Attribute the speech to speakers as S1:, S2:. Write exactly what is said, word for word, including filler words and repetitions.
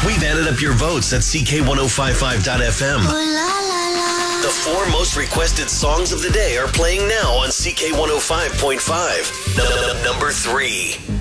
S1: We've added up your votes at C K ten fifty-five dot F M.
S2: Ooh, la, la, la.
S1: The four most requested songs of the day are playing now on C K one oh five point five. Number three.